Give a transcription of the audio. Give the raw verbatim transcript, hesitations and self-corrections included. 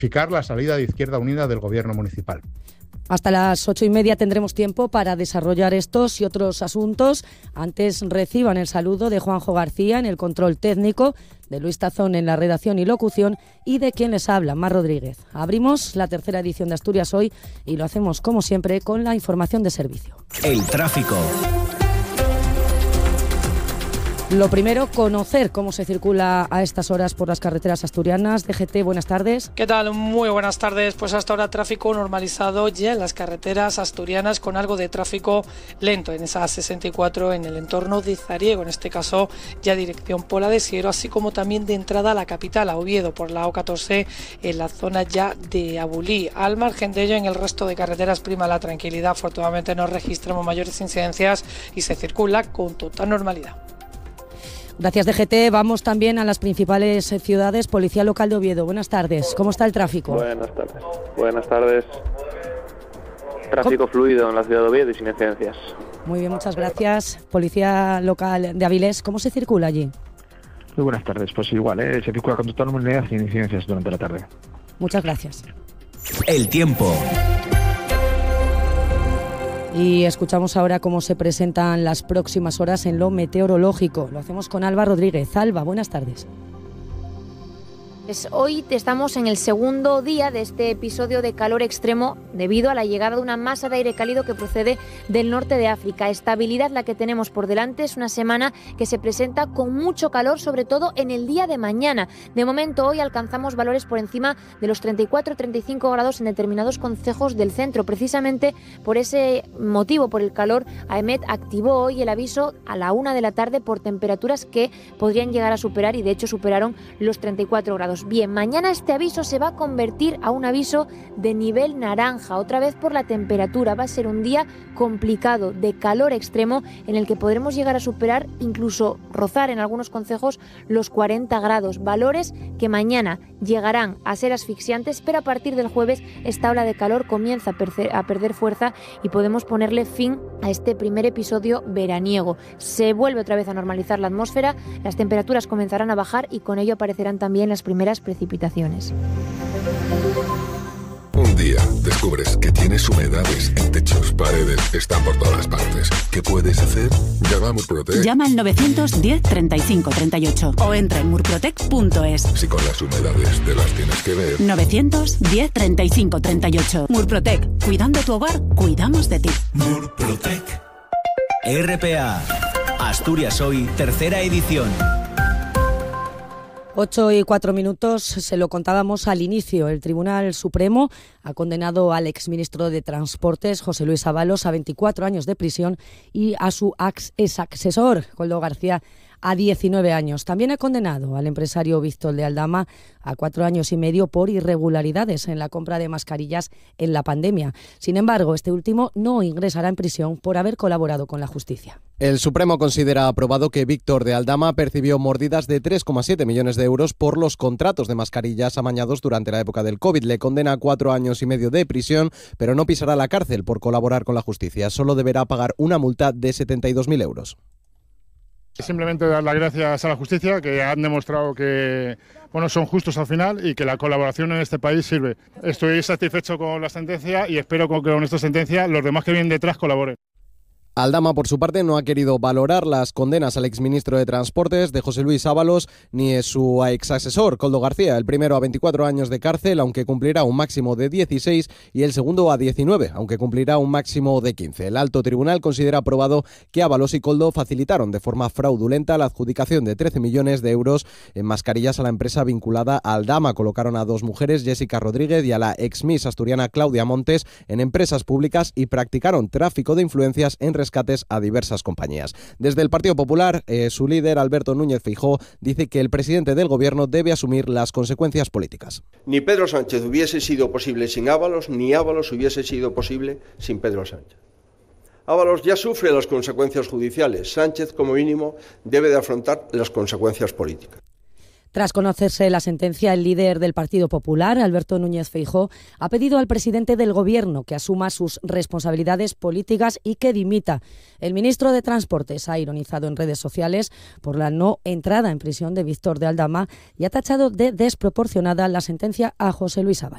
justificar la salida de Izquierda Unida del gobierno municipal. Hasta las ocho y media tendremos tiempo para desarrollar estos y otros asuntos. Antes reciban el saludo de Juanjo García en el control técnico, de Luis Tazón en la redacción y locución y de quien les habla, Mar Rodríguez. Abrimos la tercera edición de Asturias Hoy y lo hacemos como siempre con la información de servicio. El tráfico. Lo primero, conocer cómo se circula a estas horas por las carreteras asturianas. D G T, buenas tardes. ¿Qué tal? Muy buenas tardes. Pues hasta ahora tráfico normalizado ya en las carreteras asturianas con algo de tráfico lento en esa sesenta y cuatro en el entorno de Zariego, en este caso ya dirección Pola de Siero, así como también de entrada a la capital, a Oviedo, por la O catorce en la zona ya de Abulí. Al margen de ello, en el resto de carreteras prima la tranquilidad. Afortunadamente no registramos mayores incidencias y se circula con total normalidad. Gracias, D G T. Vamos también a las principales ciudades. Policía Local de Oviedo, buenas tardes. ¿Cómo está el tráfico? Buenas tardes. Buenas tardes. Tráfico ¿Cómo? Fluido en la ciudad de Oviedo y sin incidencias. Muy bien, muchas gracias. Policía Local de Avilés, ¿cómo se circula allí? Muy buenas tardes. Pues igual, ¿eh? Se circula con total normalidad sin incidencias durante la tarde. Muchas gracias. El tiempo. Y escuchamos ahora cómo se presentan las próximas horas en lo meteorológico. Lo hacemos con Alba Rodríguez. Alba, buenas tardes. Pues hoy estamos en el segundo día de este episodio de calor extremo debido a la llegada de una masa de aire cálido que procede del norte de África. Estabilidad la que tenemos por delante, es una semana que se presenta con mucho calor, sobre todo en el día de mañana. De momento hoy alcanzamos valores por encima de los treinta y cuatro a treinta y cinco grados en determinados concejos del centro. Precisamente por ese motivo, por el calor, AEMET activó hoy el aviso a la una de la tarde por temperaturas que podrían llegar a superar, y de hecho superaron los treinta y cuatro grados. Bien, mañana este aviso se va a convertir a un aviso de nivel naranja, otra vez por la temperatura. Va a ser un día complicado, de calor extremo, en el que podremos llegar a superar, incluso rozar en algunos concejos, los cuarenta grados. Valores que mañana llegarán a ser asfixiantes, pero a partir del jueves esta ola de calor comienza a perder, a perder fuerza y podemos ponerle fin a este primer episodio veraniego. Se vuelve otra vez a normalizar la atmósfera, las temperaturas comenzarán a bajar y con ello aparecerán también las primeras precipitaciones. Un día descubres que tienes humedades en techos, paredes, están por todas partes. ¿Qué puedes hacer? Llama a Murprotec. Llama al novecientos diez treinta y cinco treinta y ocho o entra en murprotec punto es. Si con las humedades te las tienes que ver. novecientos diez treinta y cinco treinta y ocho. Murprotec. Cuidando tu hogar, cuidamos de ti. Murprotec. R P A. Asturias Hoy, tercera edición. Ocho y cuatro minutos, se lo contábamos al inicio. El Tribunal Supremo ha condenado al exministro de Transportes, José Luis Ábalos, a veinticuatro años de prisión y a su ex-asesor, Koldo García, a diecinueve años. También ha condenado al empresario Víctor de Aldama a cuatro años y medio por irregularidades en la compra de mascarillas en la pandemia. Sin embargo, este último no ingresará en prisión por haber colaborado con la justicia. El Supremo considera aprobado que Víctor de Aldama percibió mordidas de tres coma siete millones de euros por los contratos de mascarillas amañados durante la época del COVID. Le condena a cuatro años y medio de prisión, pero no pisará la cárcel por colaborar con la justicia. Solo deberá pagar una multa de setenta y dos mil euros. Simplemente dar las gracias a la justicia, que han demostrado que bueno, son justos al final y que la colaboración en este país sirve. Estoy satisfecho con la sentencia y espero que con esta sentencia los demás que vienen detrás colaboren. Aldama, por su parte, no ha querido valorar las condenas al exministro de Transportes de José Luis Ábalos ni a su exasesor, Koldo García, el primero a veinticuatro años de cárcel, aunque cumplirá un máximo de dieciséis, y el segundo a diecinueve, aunque cumplirá un máximo de quince. El alto tribunal considera aprobado que Ábalos y Koldo facilitaron de forma fraudulenta la adjudicación de trece millones de euros en mascarillas a la empresa vinculada a Aldama. Colocaron a dos mujeres, Jessica Rodríguez y a la ex-miss asturiana Claudia Montes, en empresas públicas y practicaron tráfico de influencias en rescates a diversas compañías. Desde el Partido Popular, eh, su líder, Alberto Núñez Feijóo, dice que el presidente del gobierno debe asumir las consecuencias políticas. Ni Pedro Sánchez hubiese sido posible sin Ábalos, ni Ábalos hubiese sido posible sin Pedro Sánchez. Ábalos ya sufre las consecuencias judiciales. Sánchez, como mínimo, debe de afrontar las consecuencias políticas. Tras conocerse la sentencia, el líder del Partido Popular, Alberto Núñez Feijóo, ha pedido al presidente del Gobierno que asuma sus responsabilidades políticas y que dimita. El ministro de Transportes ha ironizado en redes sociales por la no entrada en prisión de Víctor de Aldama y ha tachado de desproporcionada la sentencia a José Luis Ábalos.